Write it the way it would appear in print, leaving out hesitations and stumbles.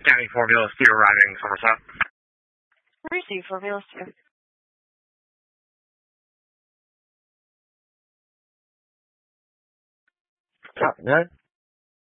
County Formula 2 arriving Somerset. Receive Formula 2. Copy that.